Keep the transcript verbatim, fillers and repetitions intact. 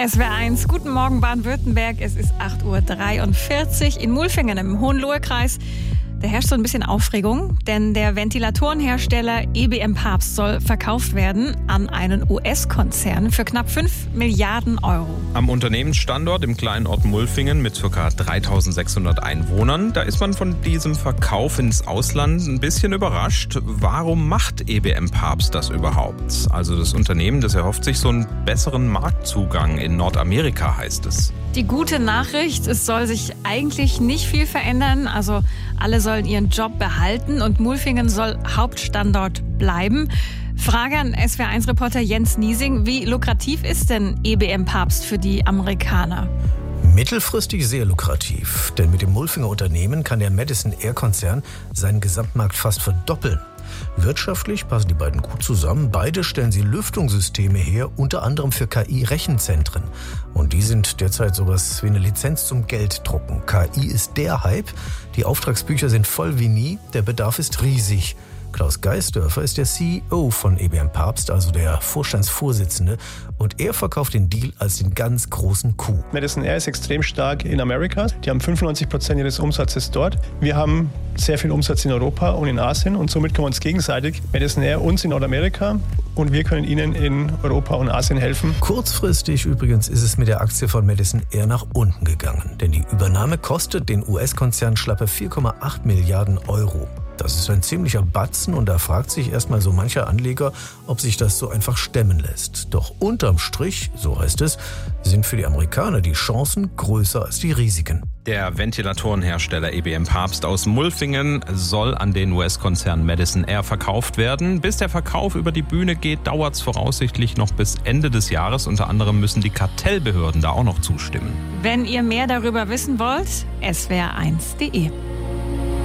S W R eins, guten Morgen Baden-Württemberg. Es ist acht Uhr dreiundvierzig in Mulfingen im Hohenlohe-Kreis. Da herrscht so ein bisschen Aufregung, denn der Ventilatorenhersteller E B M Papst soll verkauft werden an einen U S-Konzern für knapp fünf Milliarden Euro. Am Unternehmensstandort im kleinen Ort Mulfingen mit ca. dreitausendsechshundert Einwohnern, da ist man von diesem Verkauf ins Ausland ein bisschen überrascht. Warum macht E B M Papst das überhaupt? Also das Unternehmen, das erhofft sich so einen besseren Marktzugang in Nordamerika, heißt es. Die gute Nachricht, es soll sich eigentlich nicht viel verändern. Also alle sollen ihren Job behalten und Mulfingen soll Hauptstandort bleiben. Frage an S W R eins Reporter Jens Niesing, wie lukrativ ist denn E B M Papst für die Amerikaner? Mittelfristig sehr lukrativ, denn mit dem Mulfinger Unternehmen kann der Madison Air Konzern seinen Gesamtmarkt fast verdoppeln. Wirtschaftlich passen die beiden gut zusammen. Beide stellen sie Lüftungssysteme her, unter anderem für K I-Rechenzentren. Und die sind derzeit sowas wie eine Lizenz zum Gelddrucken. K I ist der Hype. Die Auftragsbücher sind voll wie nie. Der Bedarf ist riesig. Klaus Geisdörfer ist der C E O von E B M Papst, also der Vorstandsvorsitzende. Und er verkauft den Deal als den ganz großen Coup. Madison Air ist extrem stark in Amerika. Die haben fünfundneunzig Prozent ihres Umsatzes dort. Wir haben sehr viel Umsatz in Europa und in Asien. Und somit können wir uns gegenseitig, Madison Air uns in Nordamerika, und wir können ihnen in Europa und Asien helfen. Kurzfristig übrigens ist es mit der Aktie von Madison Air nach unten gegangen. Denn die Übernahme kostet den U S-Konzern schlappe vier Komma acht Milliarden Euro. Das ist ein ziemlicher Batzen und da fragt sich erstmal so mancher Anleger, ob sich das so einfach stemmen lässt. Doch unterm Strich, so heißt es, sind für die Amerikaner die Chancen größer als die Risiken. Der Ventilatorenhersteller E B M Papst aus Mulfingen soll an den U S-Konzern Madison Air verkauft werden. Bis der Verkauf über die Bühne geht, dauert es voraussichtlich noch bis Ende des Jahres. Unter anderem müssen die Kartellbehörden da auch noch zustimmen. Wenn ihr mehr darüber wissen wollt, S W R eins punkt de.